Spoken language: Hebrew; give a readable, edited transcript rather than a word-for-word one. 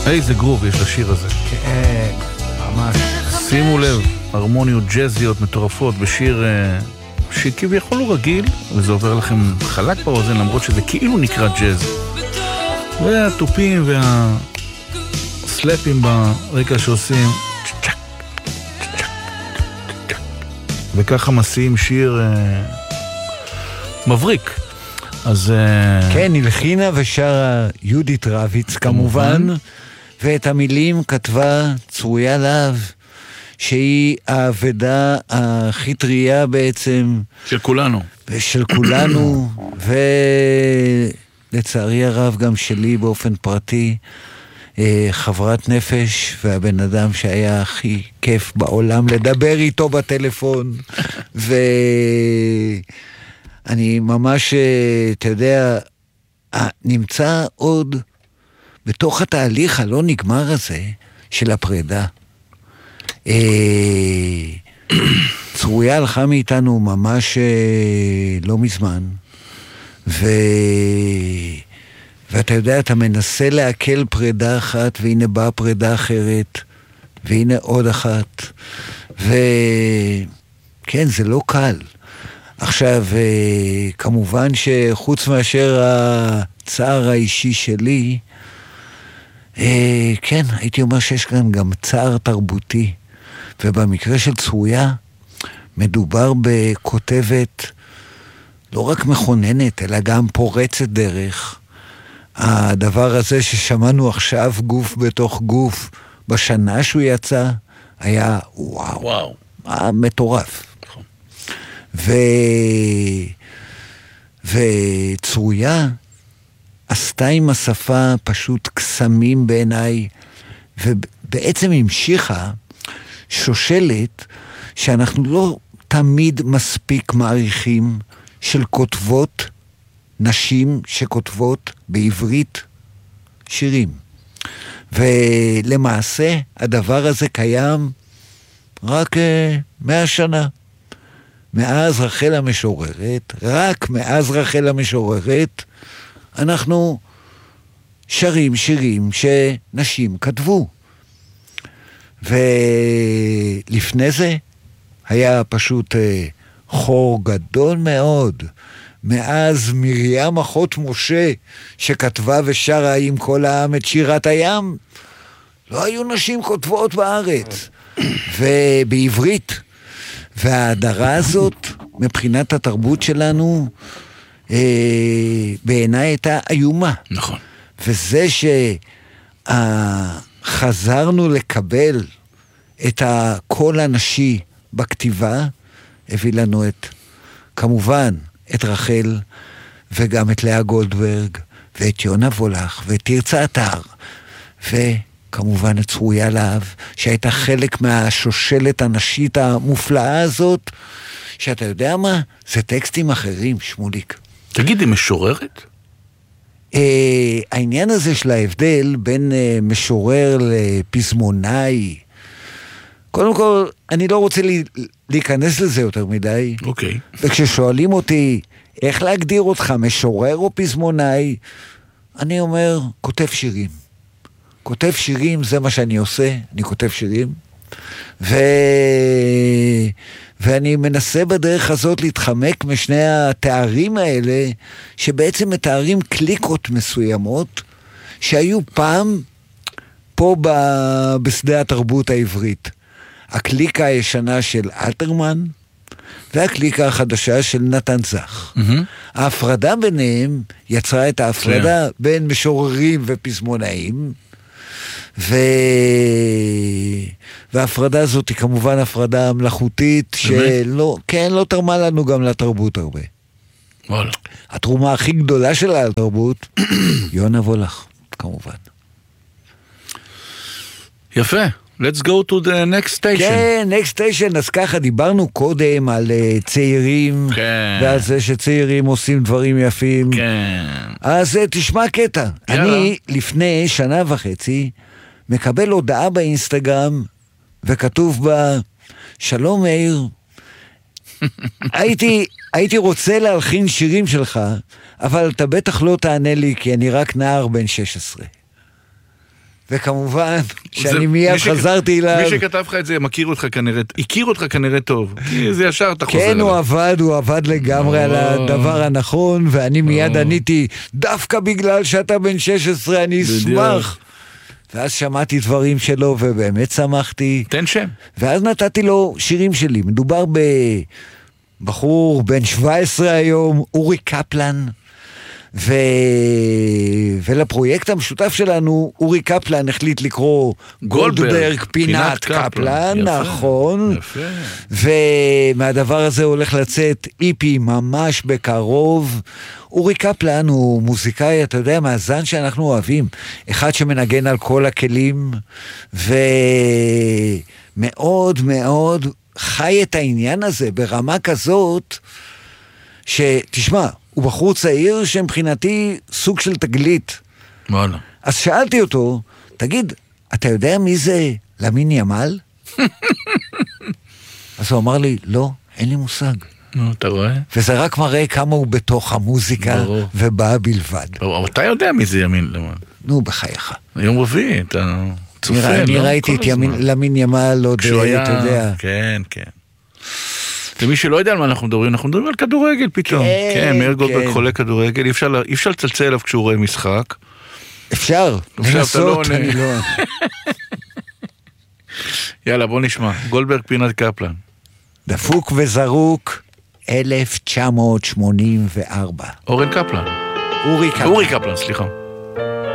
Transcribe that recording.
איזה גרוב יש לשיר הזה. כן, ממש. שימו לב, הרמוניות ג'זיות מטורפות בשיר שכביכול הוא רגיל, וזה עובר לכם חלק באוזן, למרות שזה כאילו נקרא ג'אז. והטופים והסלפים ברקע שעושים, וככה מסיעים שיר מבריק. אז כן, הלחינה ושרה יהודית רביץ כמובן, ואת המילים כתבה צרויה להב, שהיא העבדה הכי טריה בעצם של כולנו. של כולנו, ולצערי הרב גם שלי באופן פרטי, חברת נפש, והבן אדם שהיה הכי כיף בעולם לדבר איתו בטלפון, ואני ממש, אתה יודע, נמצא עוד בתוך התהליך הלא נגמר הזה של הפרידה. צרויה הלכה מאיתנו ממש לא מזמן, ואתה יודע, אתה מנסה להקל פרידה אחת, והנה באה פרידה אחרת, והנה עוד אחת, וכן, זה לא קל. עכשיו, כמובן שחוץ מאשר הצער האישי שלי, כן, הייתי אומר שיש כאן גם צער תרבותי, ובמקרה של צרויה, מדובר בכותבת לא רק מכוננת, אלא גם פורצת דרך. הדבר הזה ששמענו עכשיו, גוף בתוך גוף, בשנה שהוא יצא, היה וואו. מטורף. וצרויה עשתה עם השפה פשוט קסמים בעיניי, ובעצם המשיכה שושלת שאנחנו לא תמיד מספיק מעריכים, של כותבות נשים שכותבות בעברית שירים. ולמעשה הדבר הזה קיים רק 100 שנה. מאז רחל המשוררת, רק מאז רחל המשוררת, אנחנו שרים שירים שנשים כתבו. ולפני זה היה פשוט חור גדול מאוד, מאז מרים אחות משה שכתבה ושרה עם כל העם את שירת הים, לא היו נשים כותבות בארץ ובעברית. וההדרה הזאת מבחינת התרבות שלנו בעיניי הייתה איומה. נכון. וזה שחזרנו לקבל את הקול הנשי בכתיבה, הביא לנו כמובן את רחל, וגם את לאה גולדברג, ואת יונה וולך, ואת תרצה אתר, וכמובן את צרויה להב, שהייתה חלק מהשושלת הנשית המופלאה הזאת, שאתה יודע מה? זה טקסטים אחרים, שמוליק. תגיד, היא משוררת? העניין הזה של ההבדל בין משורר לפזמונאי, קודם כל, אני לא רוצה להיכנס לזה יותר מדי. אוקיי. וכששואלים אותי, איך להגדיר אותך, משורר או פזמונאי? אני אומר, כותב שירים. כותב שירים, זה מה שאני עושה, אני כותב שירים. ואני מנסה בדרך הזאת להתחמק משני התארים האלה, שבעצם מתארים קליקות מסוימות, שהיו פעם פה בשדה התרבות העברית. הקליקה הישנה של אלתרמן, והקליקה החדשה של נתן זך. ההפרדה ביניהם יצרה את ההפרדה בין משוררים ופזמונאים, וההפרדה הזאת היא כמובן הפרדה מלאכותית, לא תרמה לנו גם לתרבות הרבה. התרומה הכי גדולה שלה לתרבות, יונה וולך, כמובן. יפה. Let's go to the next station. כן, next station. אז ככה דיברנו קודם על צעירים, ועל זה שצעירים עושים דברים יפים. כן. אז תשמע קטע. אני לפני שנה וחצי מקבל הודעה באינסטגרם, וכתוב בה, שלום מאיר, הייתי רוצה להלחין שירים שלך, אבל אתה בטח לא תענה לי, כי אני רק נער בן 16. וכמובן, שאני מיד חזרתי אליו. מי שכתב לך את זה, הכיר אותך כנראה טוב. כי זה ישר, אתה חוזר. כן, הוא עבד לגמרי על הדבר הנכון, ואני מיד עניתי, דווקא בגלל שאתה בן 16, אני אשמח. ואז שמעתי דברים שלו, ובאמת שמחתי. תן שם. ואז נתתי לו שירים שלי. מדובר בבחור בן 17 היום, אורי קפלן, ולפרויקט המשותף שלנו, אורי קפלן החליט לקרוא גולדברג פינת קפלן, נכון. ומהדבר הזה הולך לצאת איפי ממש בקרוב. אורי קפלן הוא מוזיקאי, אתה יודע, מהזן שאנחנו אוהבים. אחד שמנגן על כל הכלים, ומאוד מאוד חי את העניין הזה ברמה כזאת, שתשמע, הוא בחור צעיר שמבחינתי סוג של תגלית. וואלה. אז שאלתי אותו, תגיד, אתה יודע מי זה למין ימל? אז הוא אמר לי, לא, אין לי מושג. נו, אתה רואה? וזה רק מראה כמה הוא בתוך המוזיקה, ובא בלבד. אבל אתה יודע מי זה ימין ימל. נו, בחייך. יום רביעי, אתה צופה, אני ראיתי את למין ימל עוד, אתה יודע. כן, כן. ומי שלא יודע על מה אנחנו מדברים על כדורגל פתאום. כן, מאיר גולדברג חולה כדורגל, אי אפשר לצלצל אליו כשהוא רואה משחק. אפשר, לנסות, אני לא... יאללה, בוא נשמע. גולדברג פינת קפלן. דפוק וזרוק, 1984. אורן קפלן. אורי קפלן. אורי קפלן, סליחה.